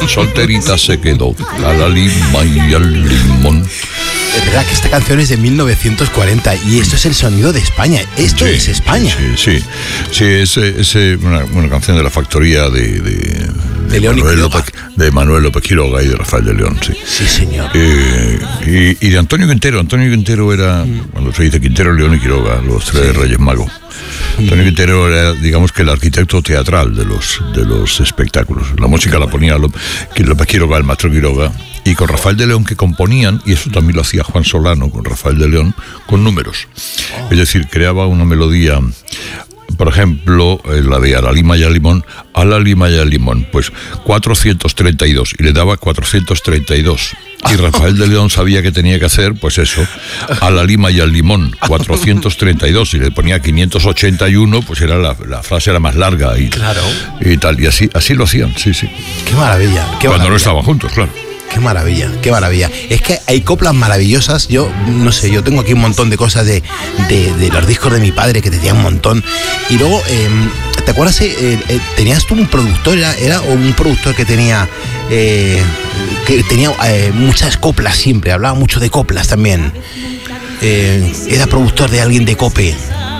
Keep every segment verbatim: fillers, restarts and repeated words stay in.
solterita se quedó, a la lima y al limón. Es verdad que esta canción es de mil novecientos cuarenta y esto es el sonido de España. Esto Sí, es España. Sí, sí, sí, es, es una, una canción de la factoría de, de, De León y Manuel Quiroga. López, de Manuel López Quiroga y de Rafael de León, sí. Sí, señor. Eh, y, y de Antonio Quintero. Antonio Quintero era, cuando se dice Quintero, León y Quiroga, los tres Sí. Reyes Magos. Antonio Quintero era, digamos, que el arquitecto teatral de los, de los espectáculos. La música la ponía López Quiroga, el maestro Quiroga, y con Rafael de León, que componían, y eso también lo hacía Juan Solano con Rafael de León, con números. Es decir, creaba una melodía. Por ejemplo, eh, la de a la lima y al limón, a la lima y al limón, pues cuatrocientos treinta y dos, y le daba cuatrocientos treinta y dos. Y Rafael de León sabía que tenía que hacer, pues eso, a la lima y al limón, cuatrocientos treinta y dos, y le ponía quinientos ochenta y uno, pues era la, la frase era más larga y, Claro. y tal, y así, así lo hacían, sí, sí. Qué maravilla. Qué Cuando maravilla. no estaban juntos, claro. Qué maravilla, qué maravilla. Es que hay coplas maravillosas. Yo, no sé, yo tengo aquí un montón de cosas de, de, de los discos de mi padre que tenía un montón. Y luego, eh, ¿te acuerdas? Eh, eh, ¿Tenías tú un productor? ¿Era, era o un productor que tenía eh, que tenía eh, muchas coplas siempre? Hablaba mucho de coplas también. Eh, era productor de alguien de Cope.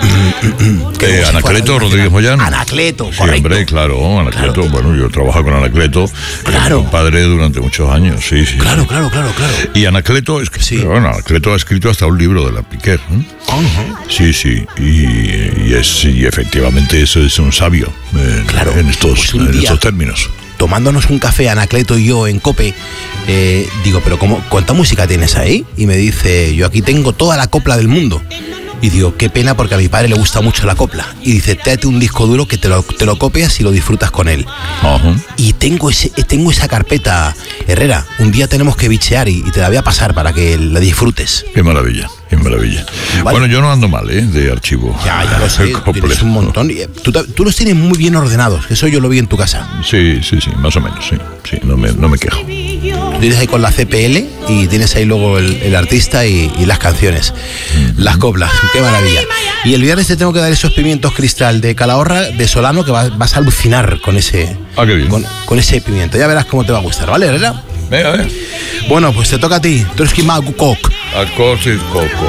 Eh, Anacleto Rodríguez Moyano. Anacleto, Sí, correcto. hombre, claro, Anacleto, Claro. bueno, yo trabajo con Anacleto, Claro. mi padre durante muchos años, sí, sí. Claro, claro, claro, claro. Y Anacleto, es que, Sí. bueno, Anacleto ha escrito hasta un libro de la Piquer, ¿eh? Ajá. Sí, sí, y, y es, y efectivamente eso es un sabio eh, Claro. en, estos, Pues un en día- estos términos. Tomándonos un café, Anacleto y yo en Cope, eh, digo, pero cómo, ¿cuánta música tienes ahí? Y me dice, yo aquí tengo toda la copla del mundo. Y digo, qué pena porque a mi padre le gusta mucho la copla. Y dice, tráete un disco duro que te lo, te lo copias y lo disfrutas con él. Ajá. Y tengo ese, tengo esa carpeta, Herrera. Un día tenemos que bichear y, y te la voy a pasar para que la disfrutes. Qué maravilla, qué maravilla. Vale. Bueno, yo no ando mal, ¿eh? De archivo. Ya, ya lo sé, Coples. tienes un montón. Y, eh, Tú, ta- tú los tienes muy bien ordenados, eso yo lo vi en tu casa. Sí, sí, sí, más o menos, sí. Sí, no me, no me quejo. Tú tienes ahí con la C P L y tienes ahí luego el, el artista y, y las canciones, las coplas, qué maravilla. Y el viernes te tengo que dar esos pimientos cristal de Calahorra, de Solano, que vas, vas a alucinar con ese, Ah, qué bien. con, con ese pimiento. Ya verás cómo te va a gustar, ¿vale, Herrera? Venga, venga. Bueno, pues te toca a ti. Trotsky Magukok. Acos y coco.